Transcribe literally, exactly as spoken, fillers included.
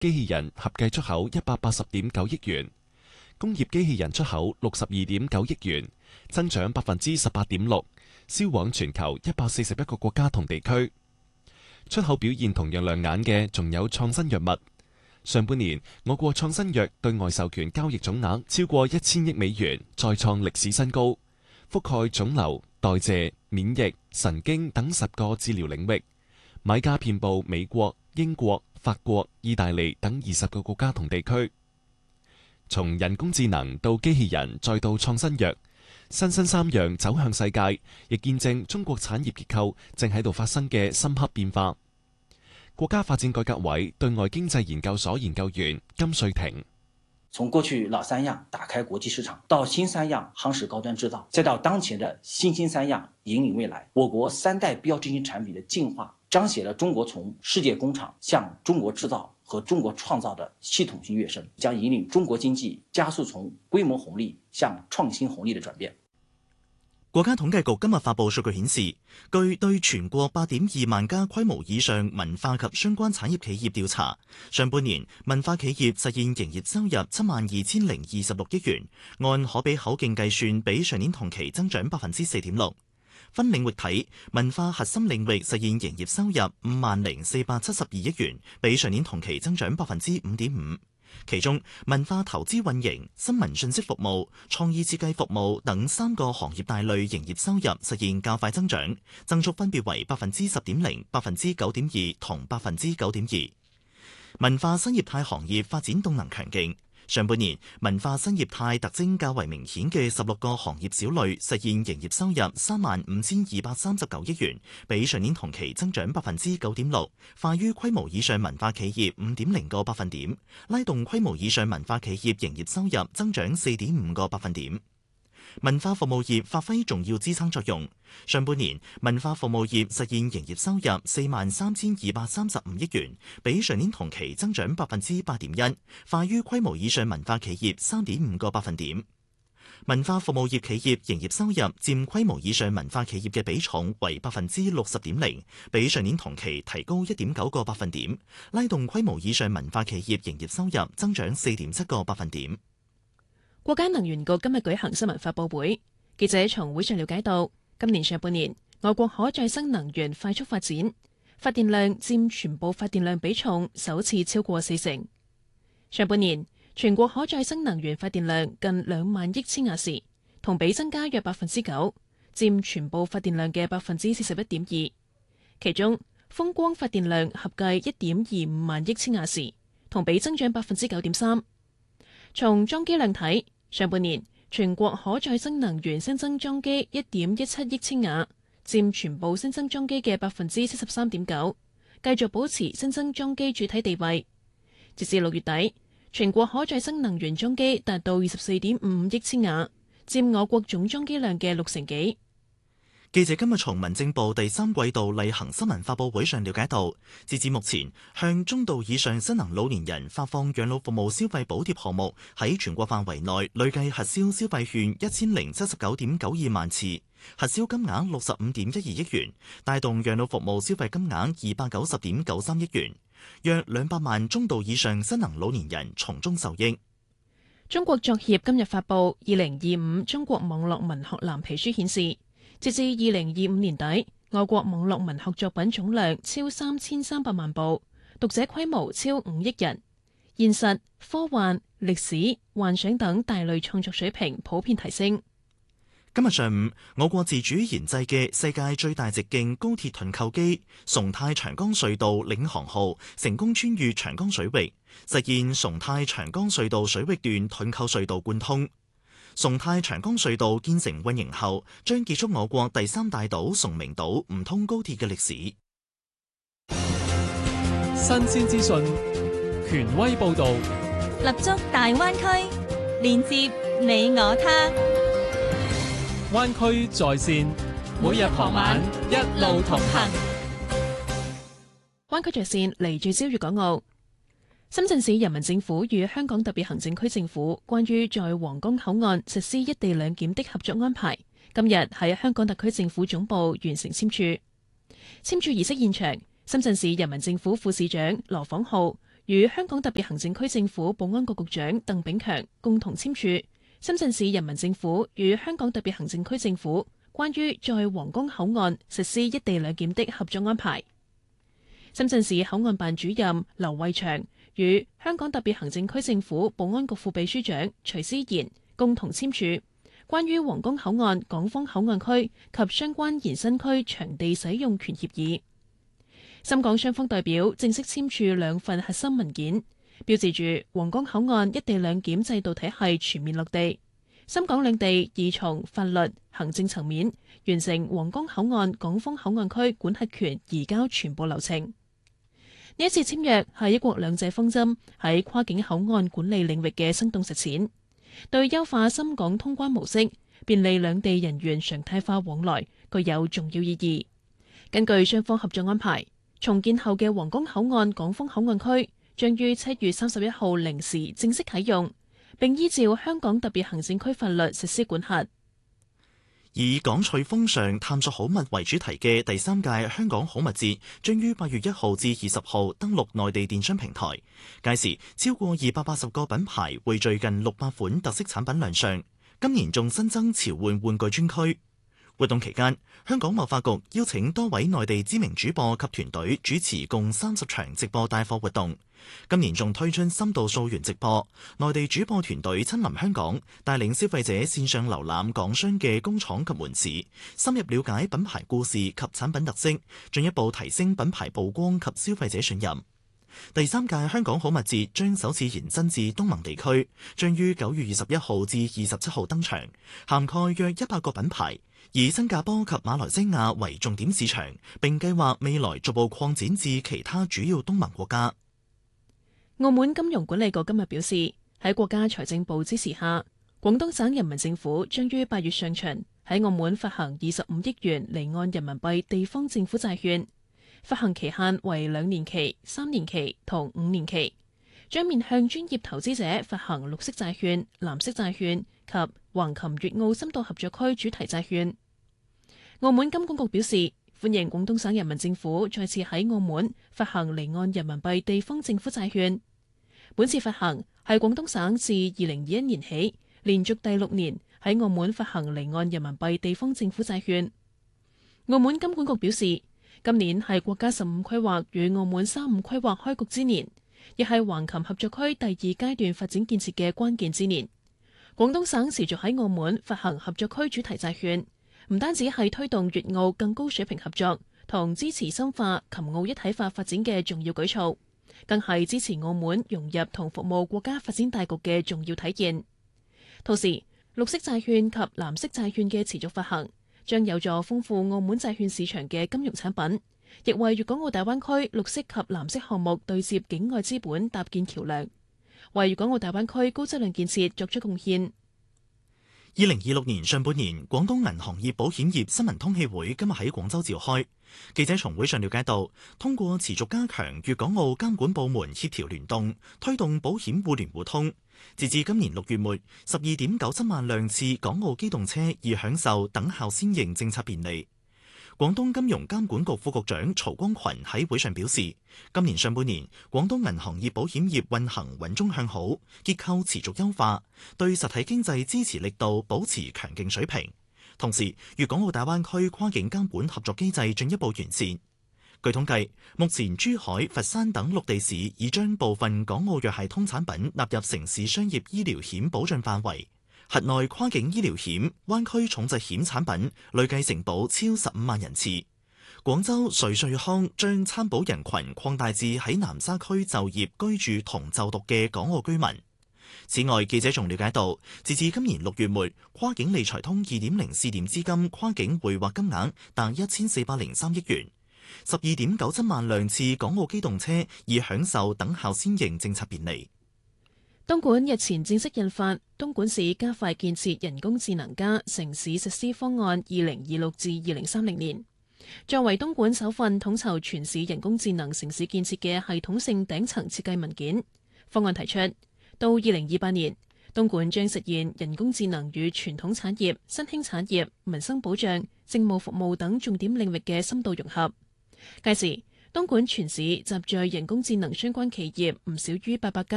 機器人合計出口一百八十點九億元，工業機器人出口六十二點九億元，增長百分之十八點六，銷往全球一百四十一個國家同地區。出口表現同樣亮眼嘅仲有創新藥物。上半年，我國創新藥對外授權交易總額超過一千億美元，再創歷史新高，覆蓋腫瘤、代謝、免疫、神經等十個治療領域，買家遍佈美國、英國、法國、意大利等二十個國家同地區。從人工智能到機器人，再到創新藥，新新三樣走向世界，亦見證中國產業結構正喺度發生嘅深刻變化。國家發展改革委對外經濟研究所研究員金瑞婷： 從過去老三樣打開國際市場，到新三樣夯實高端製造，再到當前的新興三樣引領未來，我國三代標誌性產品的進化，彰顯了中國從世界工廠向中國製造和中國創造的系統性躍升，將引領中國經濟加速從規模紅利向創新紅利的轉變。 國家統計局今日發佈數據顯示，據對全國八點二萬家規模以上文化及相關產業企業調查，上半年文化企業實現營業收入七萬二千零二十六億元，按可比口徑計算，比上年同期增長百分之四點六。分領域睇，文化核心領域實現營業收入五萬零四百七十二億元，比上年同期增長百分之五點五。其中，文化投資運營、新聞信息服務、創意設計服務等三個行業大類營業收入實現較快增長，增速分別為百分之十點零、百分之九點二同百分之九點二。文化新業態行業發展動能強勁。上半年文化新業態特徵較為明顯嘅十六個行業小類實現營業收入三萬五千二百三十九億元，比上年同期增長百分之九點六，快於規模以上文化企業五點零個百分點，拉動規模以上文化企業營業收入增長四點五個百分點。文化服務業發揮重要支撐作用。上半年文化服務業實現營業收入四萬三千二百三十五億元，比上年同期增長百分之八點一，快於規模以上文化企業三點五個百分點。文化服務業企業營業收入佔規模以上文化企業嘅比重為百分之六十點零，比上年同期提高一點九個百分點，拉動規模以上文化企業營業收入增長四點七個百分點。 國家能源局今日舉行新聞發佈會，記者從會上了解到，今年上半年我國可再生能源快速發展，發電量佔全部發電量比重首次超過四成。上半年全國可再生能源發電量近兩萬億千瓦時，同比增加約百分之九，佔全部發電量嘅百分之四十一點二。其中風光發電量合計一點二五萬億千瓦時，同比增長百分之九點三。從裝機量睇，上半年全國可再生能源新增裝機一點一七億千瓦，佔全部新增裝機嘅百分之七十三點九，繼續保持新增裝機主體地位。截至六月底，全國可再生能源裝機達到二十四點五億千瓦，佔我國總裝機量嘅六成幾。 記者今日從民政部第三季度例行新聞發佈會上了解到，截至目前，向中度以上新能老年人發放養老服務消費補貼項目喺全國範圍內累計核銷消費券一千零七十九點九二萬次，核銷金額六十五點一二億元，帶動養老服務消費金額二百九十點九三億元，約兩百萬中度以上新能老年人從中受益。 中國作協今日發佈二零二五中國網絡文學藍皮書顯示，截至二零二五年底，我國網絡文學作品總量超三千三百萬部，讀者規模超五億人，現實、科幻、歷史、幻想等大類創作水平普遍提升。 今日上午，我國自主研製嘅世界最大直徑高鐵盾構機崇泰長江隧道領航號成功穿越長江水域，實現崇泰長江隧道水域段盾構隧道貫通。崇泰長江隧道建成運營後，將結束我國第三大島崇明島唔通高鐵嘅歷史。 新鮮資訊，權威報導， 立足大灣區，連接你我他。 灣區在線，每日傍晚一路同行。 灣區在線嚟聚焦粵港澳。深圳市人民政府與香港特別行政區政府關於在皇崗口岸實施一地兩檢的合作安排，今日喺香港特區政府總部完成簽署。簽署儀式現場，深圳市人民政府副市長羅訪浩、 與香港特別行政區政府保安局局長鄧炳強共同簽署深圳市人民政府與香港特別行政區政府關於在皇崗口岸實施一地兩檢的合作安排。深圳市口岸辦主任劉慧祥與香港特別行政區政府保安局副秘書長徐思賢共同簽署關於皇崗口岸港方口岸區及相關延伸區場地使用權協議。深港雙方代表正式簽署兩份核心文件，標誌住皇崗口岸一地兩檢制度體系全面落地。深港兩地已從法律、行政層面完成皇崗口岸港方口岸區管轄權移交全部流程。呢一次簽約係一國兩制方針喺跨境口岸管理領域嘅生動實踐，對優化深港通關模式、便利兩地人員常態化往來具有重要意義。根據雙方合作安排，重建後嘅皇崗口岸港方口岸區將於七月三十一號零時正式啟用，並依照香港特別行政區法律實施管轄。 以港趣風尚探索好物為主題嘅第三屆香港好物節將於八月一號至二十號登陸內地電商平台，屆時超過二百八十個品牌匯聚近六百款特色產品亮相。今年仲新增潮玩玩具專區。活動期間，香港貿發局邀請多位內地知名主播及團隊主持共三十場直播帶貨活動。今年仲推出深度溯源直播，內地主播團隊親臨香港，帶領消費者線上瀏覽港商嘅工廠及門市，深入了解品牌故事及產品特色，進一步提升品牌曝光及消費者信任。第三屆香港好物節將首次延伸至東盟地區，將於九月二十一號至二十七號登場，涵蓋約一百個品牌，以新加坡及馬來西亞為重點市場，並計劃未來逐步擴展至其他主要東盟國家。 澳門金融管理局今日表示，喺國家財政部支持下，廣東省人民政府將於八月上旬喺澳門發行二十五億元離岸人民幣地方政府債券。發行期限為兩年期、三年期同五年期，將面向專業投資者發行綠色債券、藍色債券及橫琴粵澳深度合作區主題債券。澳門金管局表示，歡迎廣東省人民政府再次喺澳門發行離岸人民幣地方政府債券。本次發行係廣東省自二零二一年起連續第六年喺澳門發行離岸人民幣地方政府債券。澳門金管局表示，今年係國家十五規劃與澳門三五規劃開局之年，亦係橫琴合作區第二階段發展建設嘅關鍵之年。廣東省持續喺澳門發行合作區主題債券，唔單止係推動粵澳更高水平合作同支持深化琴澳一體化發展嘅重要舉措，更係支持澳門融入同服務國家發展大局嘅重要體現。同時，綠色債券及藍色債券嘅持續發行，將有助豐富澳門債券市場嘅金融產品，亦為粵港澳大灣區綠色及藍色項目對接境外資本搭建橋樑，為粵港澳大灣區高質量建設作出貢獻。 二零二六年上半年，廣東銀行業保險業新聞通氣會今日喺廣州召開。記者從會上了解到，通過持續加強粵港澳監管部門協調聯動，推動保險互聯互通。截至今年六月末，十二點九七萬輛次港澳機動車已享受等效先認政策便利。廣東金融監管局副局長曹光群喺會上表示，今年上半年廣東銀行業保險業運行穩中向好，結構持續優化，對實體經濟支持力度保持強勁水平。同時，粵港澳大灣區跨境監管合作機制進一步完善。據統計，目前珠海、佛山等六地市已將部分港澳藥械通產品納入城市商業醫療險保障範圍。轄內跨境醫療險、灣區重疾險產品累計承保超十五萬人次。廣州瑞穗康將參保人群擴大至喺南沙區就業、居住同就讀嘅港澳居民。此外，記者仲了解到，截至今年六月末，跨境理財通二點零試點資金跨境匯劃金額達一千四百零三億元，十二點九七萬輛次港澳機動車已享受等效先認政策便利。 東莞日前正式印發《東莞市加快建設人工智能加城市實施方案（二零二六至二零三零年）》，作為東莞首份統籌全市人工智能城市建設嘅系統性頂層設計文件。方案提出，到二零二八年，東莞將實現人工智能與傳統產業、新興產業、民生保障、政務服務等重點領域嘅深度融合。屆時， 東莞全市集聚人工智能相關企業唔少於八百間。